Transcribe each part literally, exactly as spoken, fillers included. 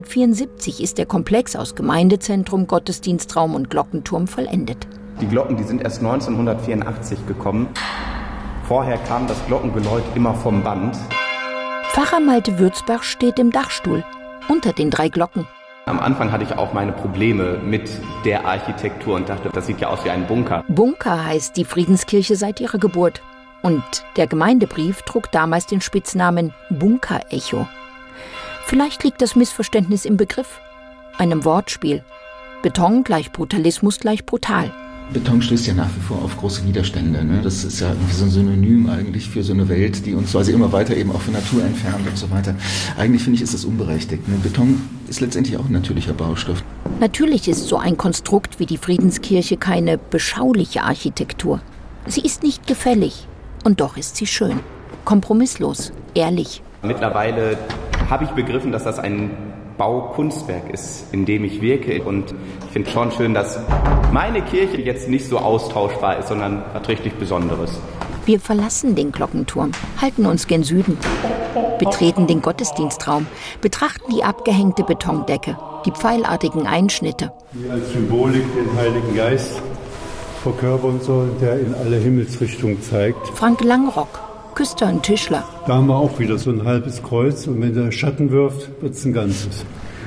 neunzehnhundertvierundsiebzig ist der Komplex aus Gemeindezentrum, Gottesdienstraum und Glockenturm vollendet. Die Glocken, die sind erst neunzehnhundertvierundachtzig gekommen. Vorher kam das Glockengeläut immer vom Band. Pfarrer Malte Würzbach steht im Dachstuhl, unter den drei Glocken. Am Anfang hatte ich auch meine Probleme mit der Architektur und dachte, das sieht ja aus wie ein Bunker. Bunker heißt die Friedenskirche seit ihrer Geburt. Und der Gemeindebrief trug damals den Spitznamen Bunker-Echo. Vielleicht liegt das Missverständnis im Begriff, einem Wortspiel. Beton gleich Brutalismus gleich brutal. Beton stößt ja nach wie vor auf große Widerstände. Ne? Das ist ja irgendwie so ein Synonym eigentlich für so eine Welt, die uns quasi immer weiter eben auch von Natur entfernt und so weiter. Eigentlich finde ich, ist das unberechtigt. Ne? Beton ist letztendlich auch ein natürlicher Baustoff. Natürlich ist so ein Konstrukt wie die Friedenskirche keine beschauliche Architektur. Sie ist nicht gefällig. Und doch ist sie schön. Kompromisslos, ehrlich. Mittlerweile habe ich begriffen, dass das ein Baukunstwerk ist, in dem ich wirke. Und ich finde schon schön, dass meine Kirche jetzt nicht so austauschbar ist, sondern was richtig Besonderes. Wir verlassen den Glockenturm, halten uns gen Süden, betreten den Gottesdienstraum, betrachten die abgehängte Betondecke, die pfeilartigen Einschnitte. Die als Symbolik den Heiligen Geist verkörpern soll, der in alle Himmelsrichtungen zeigt. Frank Langrock, Küster und Tischler. Da haben wir auch wieder so ein halbes Kreuz und wenn der Schatten wirft, wird es ein ganzes.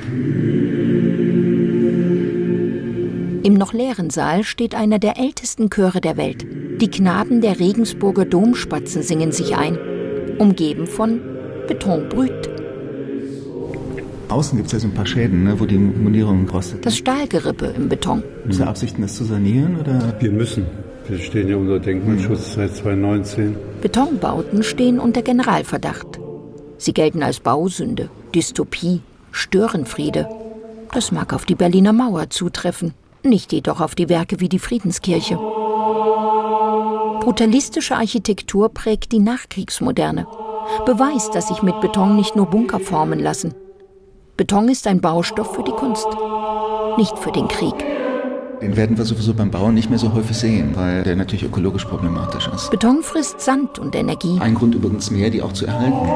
Im noch leeren Saal steht einer der ältesten Chöre der Welt. Die Knaben der Regensburger Domspatzen singen sich ein, umgeben von Betonbrüt. Außen gibt es ja so ein paar Schäden, ne, wo die Munierung rostet. Das Stahlgerippe im Beton. Ist der Absichten, das zu sanieren? Oder? Wir müssen. Wir stehen ja unter Denkmalschutz seit zweitausendneunzehn. Betonbauten stehen unter Generalverdacht. Sie gelten als Bausünde, Dystopie, Störenfriede. Das mag auf die Berliner Mauer zutreffen, nicht jedoch auf die Werke wie die Friedenskirche. Brutalistische Architektur prägt die Nachkriegsmoderne. Beweist, dass sich mit Beton nicht nur Bunker formen lassen. Beton ist ein Baustoff für die Kunst, nicht für den Krieg. Den werden wir sowieso beim Bauen nicht mehr so häufig sehen, weil der natürlich ökologisch problematisch ist. Beton frisst Sand und Energie. Ein Grund übrigens mehr, die auch zu erhalten.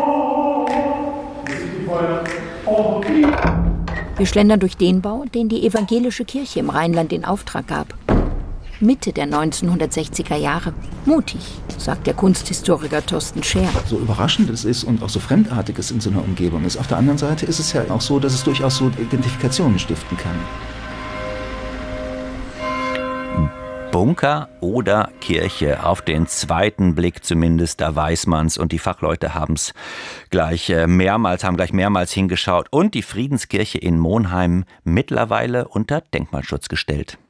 Wir schlendern durch den Bau, den die evangelische Kirche im Rheinland in Auftrag gab. Mitte der neunzehnhundertsechziger Jahre. Mutig, sagt der Kunsthistoriker Thorsten Scher. So überraschend es ist und auch so fremdartig es in so einer Umgebung ist. Auf der anderen Seite ist es ja auch so, dass es durchaus so Identifikationen stiften kann. Bunker oder Kirche, auf den zweiten Blick zumindest, da weiß man's und die Fachleute haben's gleich mehrmals, haben gleich mehrmals hingeschaut und die Friedenskirche in Monheim mittlerweile unter Denkmalschutz gestellt.